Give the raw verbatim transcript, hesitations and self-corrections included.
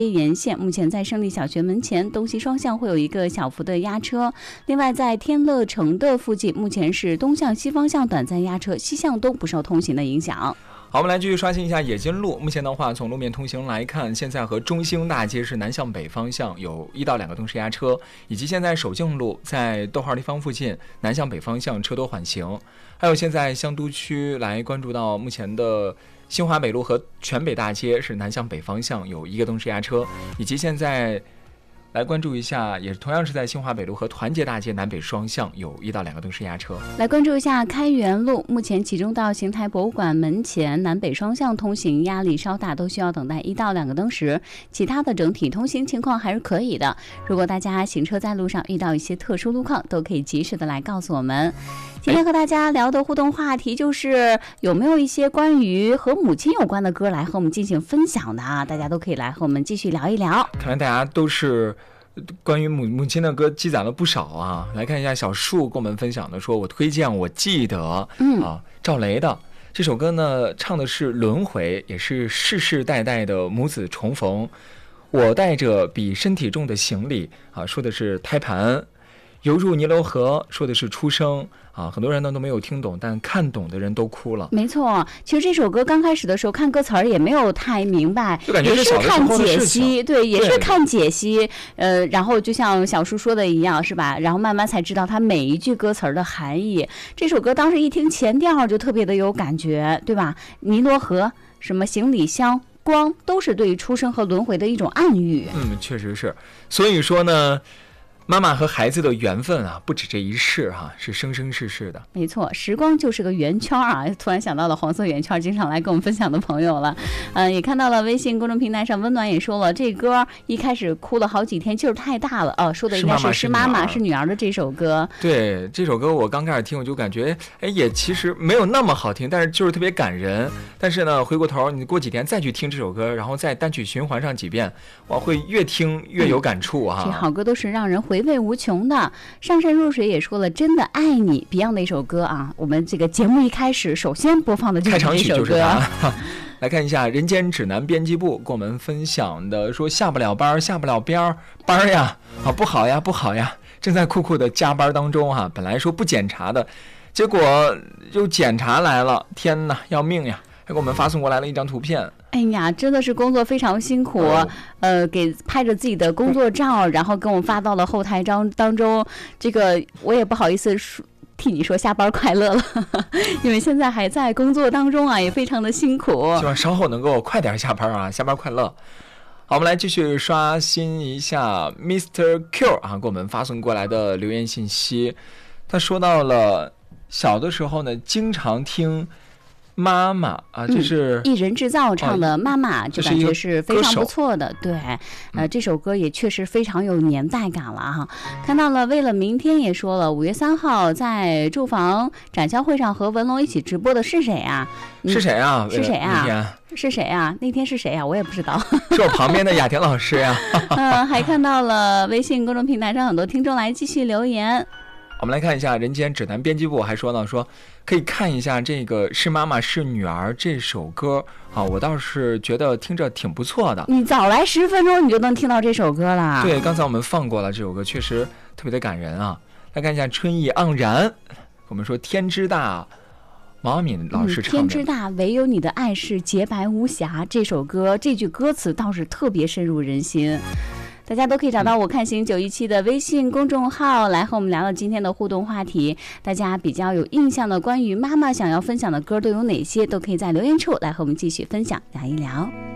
沿线目前在胜利小学门前东西双向会有一个小幅的压车，另外在天乐城的附近目前是东向西方向短暂压车，西向东不受通行的影响。 好，我们来继续刷新一下冶金路。目前的话，从路面通行来看，现在和中兴大街是南向北方向有一到两个灯时压车，以及现在首敬路在逗号地方附近南向北方向车多缓行。还有现在香都区来关注到目前的新华北路和全北大街是南向北方向有一个灯时压车，以及现在来关注一下，也同样是在新华北路和团结大街南北双向有一到两个灯时压车。 来关注一下开元路，目前集中到邢台博物馆门前南北双向通行压力稍大，都需要等待一到两个灯时，其他的整体通行情况还是可以的。如果大家行车在路上遇到一些特殊路况，都可以及时的来告诉我们。今天和大家聊的互动话题就是有没有一些关于和母亲有关的歌来和我们进行分享的啊？大家都可以来和我们继续聊一聊。 看来大家都是关于母母亲的歌积攒了不少啊。来看一下小树跟我们分享的，说我推荐我记得、嗯、啊赵雷的这首歌呢，唱的是轮回，也是世世代代的母子重逢。我带着比身体重的行李啊，说的是胎盘。游入尼罗河说的是出生啊，很多人呢都没有听懂，但看懂的人都哭了。 没错，其实这首歌刚开始的时候看歌词儿也没有太明白， 就感觉是小的时候的事情， 也是看解析，对，也是看解析。呃，然后就像小叔说的一样，是吧？然后慢慢才知道它每一句歌词儿的含义。这首歌当时一听前调就特别的有感觉，对吧？尼罗河、什么行李箱、光，都是对于出生和轮回的一种暗喻。 嗯，确实是。所以说呢，妈妈和孩子的缘分啊，不止这一世哈、啊，是生生世世的。 没错，时光就是个圆圈啊！突然想到了黄色圆圈，经常来跟我们分享的朋友了。嗯、呃，也看到了微信公众平台上，温暖也说了，这歌一开始哭了好几天，劲儿太大了。哦，说的应该是是妈妈是女儿的这首歌。 对，这首歌我刚开始听，我就感觉，哎，也其实没有那么好听，但是就是特别感人。但是呢，回过头你过几天再去听这首歌，然后再单曲循环上几遍，我会越听越有感触啊。 这好歌都是让人回味无穷的。上善若水也说了，真的爱你 Beyond 的一首歌啊，我们这个节目一开始首先播放的就是这首歌。开场曲就是它。 来看一下人间指南编辑部跟我们分享的，说下不了班下不了边儿班呀啊不好呀不好呀，正在苦苦的加班当中哈、啊，本来说不检查的，结果又检查来了，天哪，要命呀！还给我们发送过来了一张图片。 哎呀，真的是工作非常辛苦，哦、呃，给拍着自己的工作照，然后跟我们发到了后台当当中。这个我也不好意思说替你说下班快乐了，因为现在还在工作当中啊，也非常的辛苦。 希望稍后能够快点下班啊，下班快乐。好，我们来继续刷新一下 mister Q 啊，给我们发送过来的留言信息。他说到了小的时候呢，经常听妈妈啊，这是一人制造唱的妈妈、啊、就感觉是非常不错的。对，呃，这首歌也确实非常有年代感了哈。看到了，为了明天也说了，五月三号在住房展销会上和文龙一起直播的是谁啊？ 是谁啊？ 是谁啊？是谁啊？那天是谁啊？我也不知道。 是我旁边的雅婷老师呀、啊。 嗯、呃，还看到了微信公众平台上很多听众来继续留言。 我们来看一下人间指南编辑部还说呢，说可以看一下这个是妈妈是女儿这首歌啊，我倒是觉得听着挺不错的。 你早来十分钟你就能听到这首歌了。 对，刚才我们放过了这首歌，确实特别的感人啊。来看一下春意盎然，我们说天之大，毛阿敏老师唱的、 嗯、天之大，唯有你的爱是洁白无瑕。这首歌这句歌词倒是特别深入人心。大家都可以找到我看行九一七的微信公众号来和我们聊聊今天的互动话题。大家比较有印象的关于妈妈想要分享的歌都有哪些，都可以在留言处来和我们继续分享聊一聊。